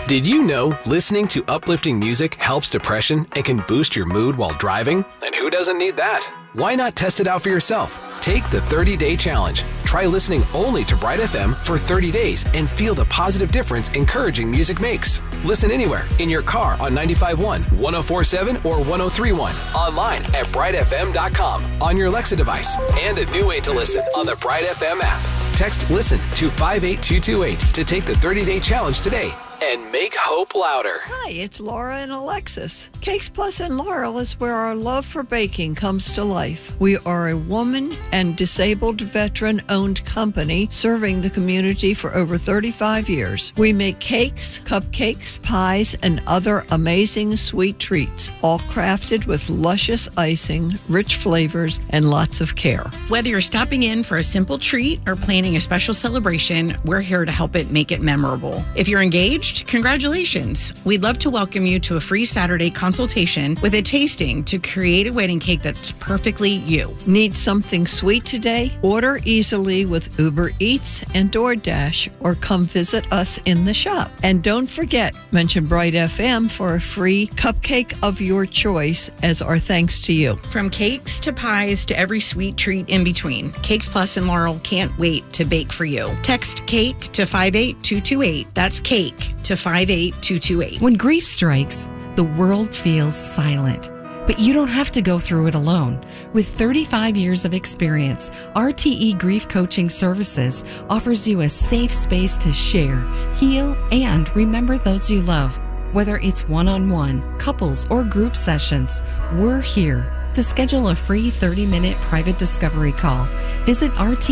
Did you know listening to uplifting music helps depression and can boost your mood while driving? And who doesn't need that? Why not test it out for yourself? Take the 30-day challenge. Try listening only to Bright FM for 30 days and feel the positive difference encouraging music makes. Listen anywhere, in your car on 95.1, 104.7, or 103.1. Online at brightfm.com, on your Alexa device, and a new way to listen on the Bright FM app. Text LISTEN to 58228 to take the 30-day challenge today and make hope louder. Hi, it's Laura and Alexis. Cakes Plus in Laurel is where our love for baking comes to life. We are a woman and disabled veteran-owned company serving the community for over 35 years. We make cakes, cupcakes, pies, and other amazing sweet treats, all crafted with luscious icing, rich flavors, and lots of care. Whether you're stopping in for a simple treat or planning a special celebration, we're here to help make it memorable. If you're engaged, congratulations. We'd love to welcome you to a free Saturday consultation with a tasting to create a wedding cake that's perfectly you. Need something sweet today? Order easily with Uber Eats and DoorDash, or come visit us in the shop. And don't forget, mention Bright FM for a free cupcake of your choice as our thanks to you. From cakes to pies to every sweet treat in between, Cakes Plus and Laurel can't wait to bake for you. Text CAKE to 58228. That's CAKE to 58228. When grief strikes, the world feels silent. But you don't have to go through it alone. With 35 years of experience, RTE Grief Coaching Services offers you a safe space to share, heal, and remember those you love. Whether it's one-on-one, couples, or group sessions, we're here. To schedule a free 30-minute private discovery call, visit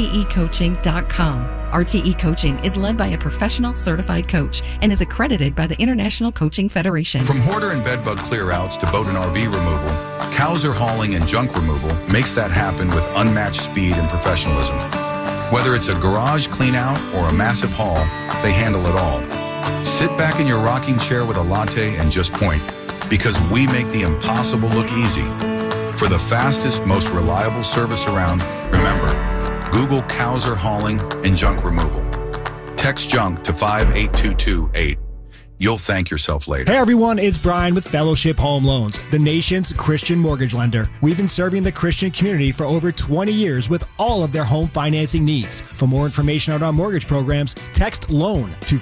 rtecoaching.com. RTE Coaching is led by a professional certified coach and is accredited by the International Coaching Federation. From hoarder and bedbug clear-outs to boat and RV removal, Cowser Hauling and Junk Removal makes that happen with unmatched speed and professionalism. Whether it's a garage clean-out or a massive haul, they handle it all. Sit back in your rocking chair with a latte and just point, because we make the impossible look easy. For the fastest, most reliable service around, remember, Google Cowser Hauling and Junk Removal. Text junk to 58228. You'll thank yourself later. Hey everyone, it's Brian with Fellowship Home Loans, the nation's Christian mortgage lender. We've been serving the Christian community for over 20 years with all of their home financing needs. For more information on our mortgage programs, text LOAN to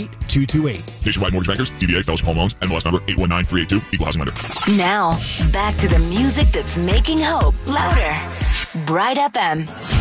58228. Nationwide Mortgage Bankers, DBA Fellowship Home Loans, NMLS number 819382, Equal Housing Lender. Now, back to the music that's making hope louder. Bright FM.